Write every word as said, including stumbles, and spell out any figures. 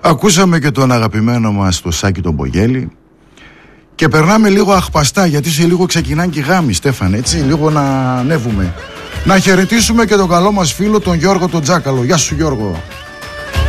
Ακούσαμε και τον αγαπημένο μας το Σάκη τον Μπογέλη. Και περνάμε λίγο αχπαστά, γιατί σε λίγο ξεκινάνε και οι γάμοι, Στέφανε, έτσι, λίγο να ανέβουμε. Να χαιρετήσουμε και τον καλό μας φίλο τον Γιώργο τον Τζάκαλο. Γεια σου Γιώργο.